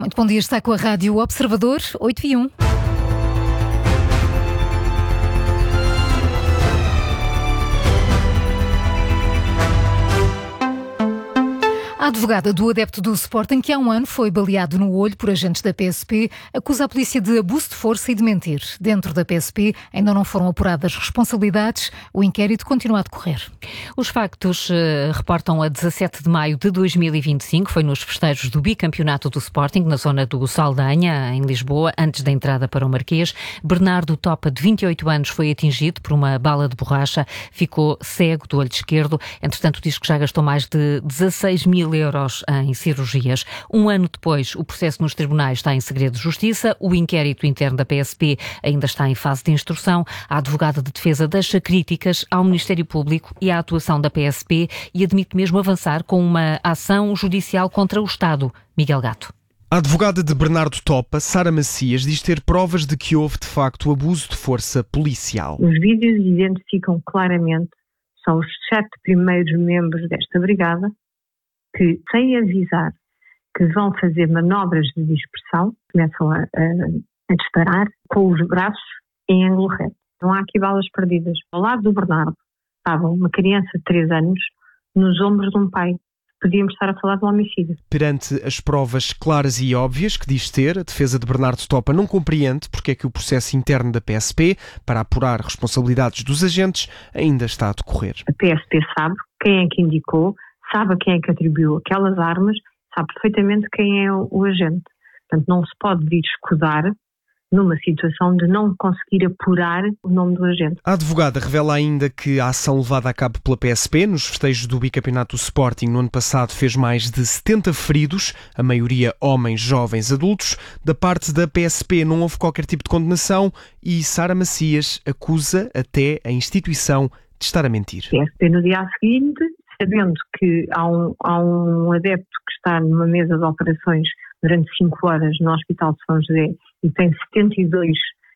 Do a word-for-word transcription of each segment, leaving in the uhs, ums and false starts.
Muito bom dia, está com a Rádio Observador, oito e um. A advogada do adepto do Sporting, que há um ano foi baleado no olho por agentes da P S P, acusa a polícia de abuso de força e de mentir. Dentro da P S P ainda não foram apuradas responsabilidades. O inquérito continua a decorrer. Os factos uh, reportam a dezassete de maio de dois mil e vinte e cinco. Foi nos festejos do bicampeonato do Sporting, na zona do Saldanha, em Lisboa, antes da entrada para o Marquês. Bernardo Topa, de vinte e oito anos, foi atingido por uma bala de borracha. Ficou cego do olho esquerdo. Entretanto, diz que já gastou mais de dezasseis mil euros em cirurgias. Um ano depois, o processo nos tribunais está em segredo de justiça. O inquérito interno da P S P ainda está em fase de instrução. A advogada de defesa deixa críticas ao Ministério Público e à atuação da P S P e admite mesmo avançar com uma ação judicial contra o Estado. Miguel Gato. A advogada de Bernardo Topa, Sara Macias, diz ter provas de que houve, de facto, abuso de força policial. Os vídeos identificam claramente, são os sete primeiros membros desta brigada, que, sem avisar que vão fazer manobras de dispersão, começam a, a, a disparar com os braços em ângulo reto. Não há aqui balas perdidas. Ao lado do Bernardo estava uma criança de três anos nos ombros de um pai. Podíamos estar a falar de um homicídio. Perante as provas claras e óbvias que diz ter, a defesa de Bernardo Topa não compreende porque é que o processo interno da P S P, para apurar responsabilidades dos agentes, ainda está a decorrer. A P S P sabe quem é que indicou, sabe a quem é que atribuiu aquelas armas, sabe perfeitamente quem é o, o agente. Portanto, não se pode vir escudar numa situação de não conseguir apurar o nome do agente. A advogada revela ainda que a ação levada a cabo pela P S P nos festejos do bicampeonato do Sporting no ano passado fez mais de setenta feridos, a maioria homens, jovens, adultos. Da parte da P S P não houve qualquer tipo de condenação e Sara Macias acusa até a instituição de estar a mentir. A P S P no dia seguinte, sabendo que há um, há um adepto que está numa mesa de operações durante cinco horas no Hospital de São José e tem setenta e dois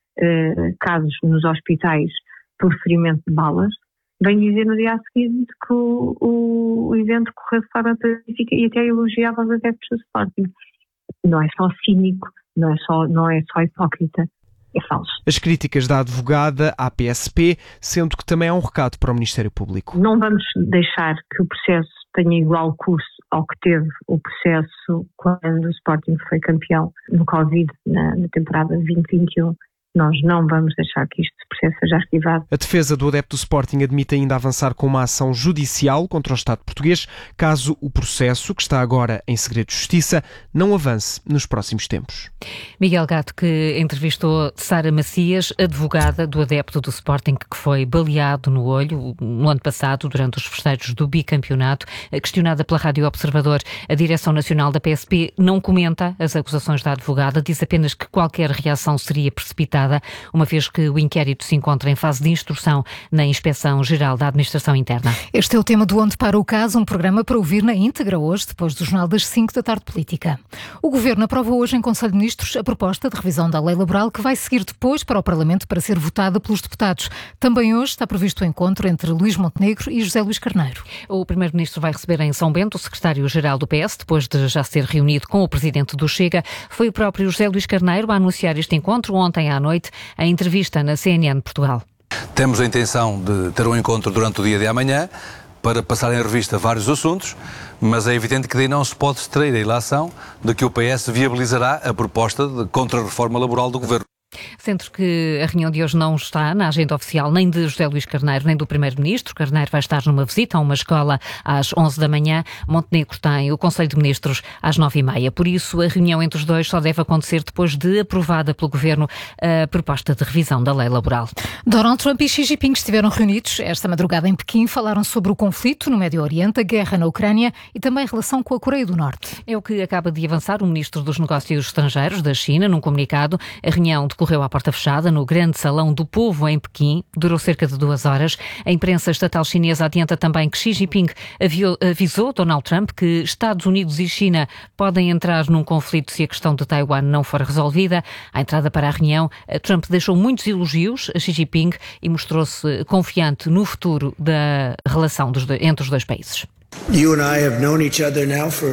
uh, casos nos hospitais por ferimento de balas, vem dizer no dia seguinte que o, o, o evento correu de forma pacífica e até elogiava os adeptos do Sporting. Não é só cínico, não é só, não é só hipócrita. É falso. As críticas da advogada à P S P, sendo que também há um recado para o Ministério Público. Não vamos deixar que o processo tenha igual curso ao que teve o processo quando o Sporting foi campeão no Covid, na, na temporada vinte e vinte e um. Nós não vamos deixar que este processo seja arquivado. A defesa do adepto do Sporting admite ainda avançar com uma ação judicial contra o Estado português, caso o processo, que está agora em segredo de justiça, não avance nos próximos tempos. Miguel Gato, que entrevistou Sara Macias, advogada do adepto do Sporting, que foi baleado no olho no ano passado, durante os festejos do bicampeonato. Questionada pela Rádio Observador, a Direção Nacional da P S P não comenta as acusações da advogada, diz apenas que qualquer reação seria precipitada, uma vez que o inquérito se encontra em fase de instrução na Inspeção-Geral da Administração Interna. Este é o tema do Onde Para o Caso, um programa para ouvir na íntegra hoje, depois do Jornal das cinco da tarde política. O Governo aprova hoje em Conselho de Ministros a proposta de revisão da lei laboral que vai seguir depois para o Parlamento para ser votada pelos deputados. Também hoje está previsto o encontro entre Luís Montenegro e José Luís Carneiro. O Primeiro-Ministro vai receber em São Bento o Secretário-Geral do P S, depois de já ser reunido com o Presidente do Chega. Foi o próprio José Luís Carneiro a anunciar este encontro ontem à noite, em entrevista na C N N Portugal. Temos a intenção de ter um encontro durante o dia de amanhã para passar em revista vários assuntos, mas é evidente que daí não se pode extrair a ilação de que o P S viabilizará a proposta de contra-reforma laboral do Governo. Sendo que a reunião de hoje não está na agenda oficial nem de José Luís Carneiro nem do Primeiro-Ministro. Carneiro vai estar numa visita a uma escola às onze da manhã. Montenegro tem o Conselho de Ministros às nove e meia. Por isso, a reunião entre os dois só deve acontecer depois de aprovada pelo Governo a proposta de revisão da lei laboral. Donald Trump e Xi Jinping estiveram reunidos esta madrugada em Pequim. Falaram sobre o conflito no Médio Oriente, a guerra na Ucrânia e também a relação com a Coreia do Norte. É o que acaba de avançar o Ministro dos Negócios Estrangeiros da China num comunicado. A reunião decorreu à porta fechada no Grande Salão do Povo em Pequim. Durou cerca de duas horas. A imprensa estatal chinesa adianta também que Xi Jinping aviou, avisou Donald Trump que Estados Unidos e China podem entrar num conflito se a questão de Taiwan não for resolvida. À entrada para a reunião, Trump deixou muitos elogios a Xi Jinping e mostrou-se confiante no futuro da relação dos dois, entre os dois países. You and I have known each other now for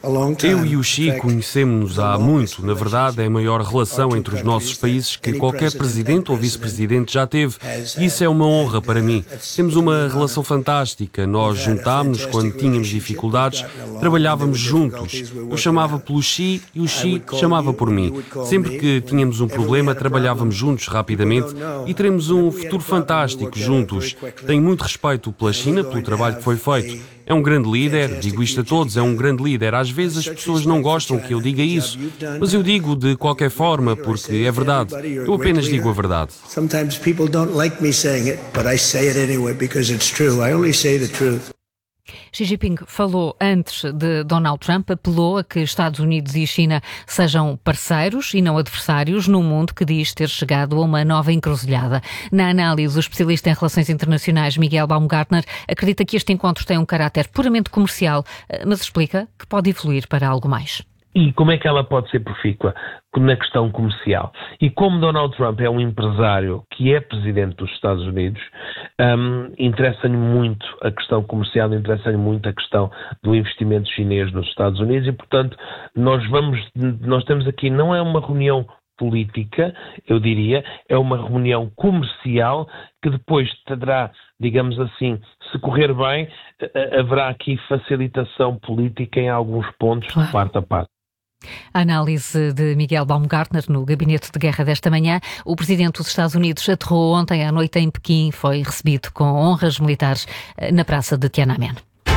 Eu e o Xi conhecemos-nos há muito. Na verdade, é a maior relação entre os nossos países que qualquer presidente ou vice-presidente já teve. E isso é uma honra para mim. Temos uma relação fantástica. Nós juntámos-nos quando tínhamos dificuldades, trabalhávamos juntos. Eu chamava pelo Xi e o Xi chamava por mim. Sempre que tínhamos um problema, trabalhávamos juntos rapidamente e teremos um futuro fantástico juntos. Tenho muito respeito pela China, pelo trabalho que foi feito. É um grande líder, digo isto a todos, é um grande líder. Às vezes as pessoas não gostam que eu diga isso, mas eu digo de qualquer forma porque é verdade. Eu apenas digo a verdade. Sometimes people don't like me saying it, but I say it anyway because it's true. I only say the truth. Xi Jinping falou antes de Donald Trump, apelou a que Estados Unidos e China sejam parceiros e não adversários num mundo que diz ter chegado a uma nova encruzilhada. Na análise, o especialista em relações internacionais Miguel Baumgartner acredita que este encontro tem um caráter puramente comercial, mas explica que pode evoluir para algo mais. E como é que ela pode ser profícua na questão comercial? E como Donald Trump é um empresário que é presidente dos Estados Unidos, um, interessa-lhe muito a questão comercial, interessa-lhe muito a questão do investimento chinês nos Estados Unidos e, portanto, nós vamos, nós temos aqui, não é uma reunião política, eu diria, é uma reunião comercial que depois terá, digamos assim, se correr bem, haverá aqui facilitação política em alguns pontos claro. De parte a parte. A análise de Miguel Baumgartner no Gabinete de Guerra desta manhã. O presidente dos Estados Unidos aterrou ontem à noite em Pequim, foi recebido com honras militares na praça de Tiananmen.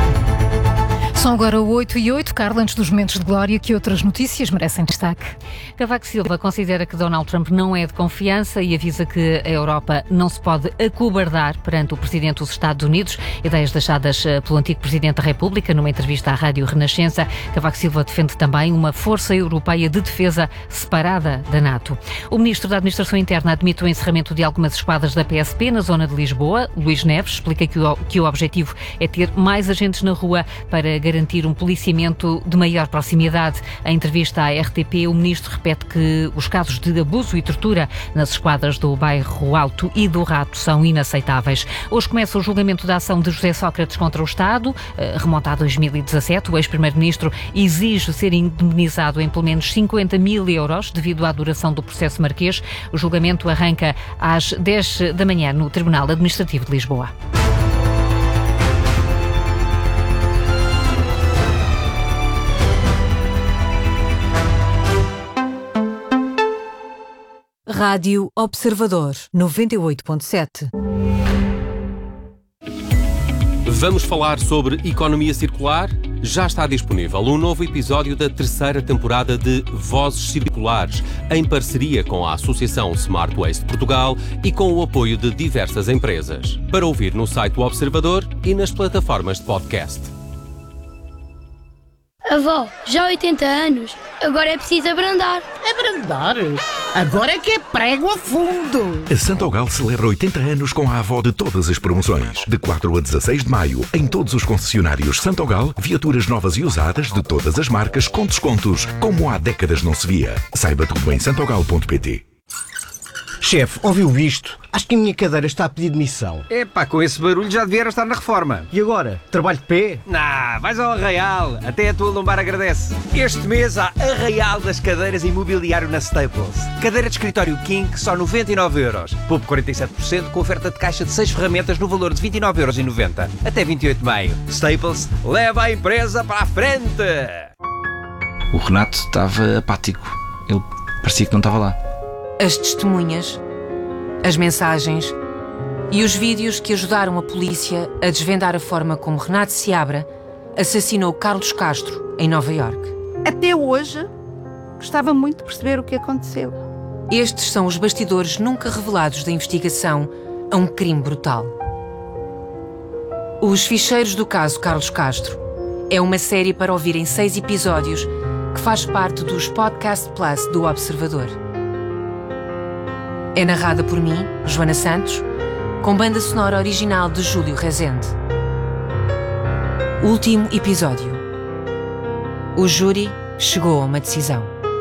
São agora oito e oito. Carla, antes dos momentos de glória, que outras notícias merecem destaque? Cavaco Silva considera que Donald Trump não é de confiança e avisa que a Europa não se pode acobardar perante o presidente dos Estados Unidos. Ideias deixadas pelo antigo presidente da República numa entrevista à Rádio Renascença. Cavaco Silva defende também uma força europeia de defesa separada da NATO. O ministro da Administração Interna admite o encerramento de algumas esquadras da P S P na zona de Lisboa. Luís Neves explica que o, que o objetivo é ter mais agentes na rua para garantir garantir um policiamento de maior proximidade. Em entrevista à R T P, o ministro repete que os casos de abuso e tortura nas esquadras do Bairro Alto e do Rato são inaceitáveis. Hoje começa o julgamento da ação de José Sócrates contra o Estado, remonta a dois mil e dezassete. O ex-primeiro-ministro exige ser indemnizado em pelo menos cinquenta mil euros devido à duração do processo marquês. O julgamento arranca às dez da manhã no Tribunal Administrativo de Lisboa. Rádio Observador, noventa e oito ponto sete. Vamos falar sobre economia circular? Já está disponível um novo episódio da terceira temporada de Vozes Circulares, em parceria com a Associação Smart Waste Portugal e com o apoio de diversas empresas. Para ouvir no site do Observador e nas plataformas de podcast. Avó, já há oitenta anos, agora é preciso abrandar. Abrandar? Agora é que é prego a fundo. A Santogal celebra oitenta anos com a avó de todas as promoções. De quatro a dezasseis de maio, em todos os concessionários Santogal, viaturas novas e usadas de todas as marcas com descontos, como há décadas não se via. Saiba tudo em santogal ponto pt. Chefe, ouviu isto? Acho que a minha cadeira está a pedir demissão. Epá, com esse barulho já devia estar na reforma. E agora? Trabalho de pé? Nah, vais ao Arraial. Até a tua lombar agradece. Este mês há Arraial das cadeiras imobiliário na Staples. Cadeira de escritório King, só noventa e nove euros. Poupe quarenta e sete por cento com oferta de caixa de seis ferramentas no valor de vinte e nove euros e noventa. Até vinte e oito de maio. Staples, leva a empresa para a frente. O Renato estava apático. Ele parecia que não estava lá. As testemunhas, as mensagens e os vídeos que ajudaram a polícia a desvendar a forma como Renato Seabra assassinou Carlos Castro em Nova Iorque. Até hoje, gostava muito de perceber o que aconteceu. Estes são os bastidores nunca revelados da investigação a um crime brutal. Os Ficheiros do Caso Carlos Castro é uma série para ouvir em seis episódios que faz parte dos Podcast Plus do Observador. É narrada por mim, Joana Santos, com banda sonora original de Júlio Rezende. Último episódio. O júri chegou a uma decisão.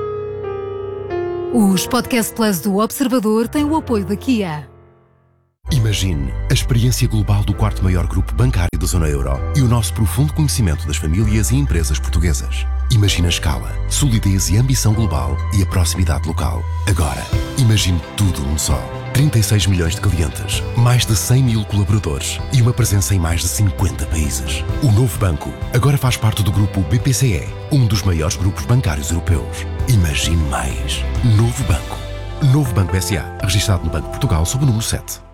Os Podcast Plus do Observador têm o apoio da Kia. Imagine a experiência global do quarto maior grupo bancário da zona euro e o nosso profundo conhecimento das famílias e empresas portuguesas. Imagina a escala, solidez e ambição global e a proximidade local. Agora, imagine tudo num só. trinta e seis milhões de clientes, mais de cem mil colaboradores e uma presença em mais de cinquenta países. O novo banco agora faz parte do grupo B P C E, um dos maiores grupos bancários europeus. Imagine mais. Novo banco. Novo Banco S A, registado no Banco de Portugal sob o número sete.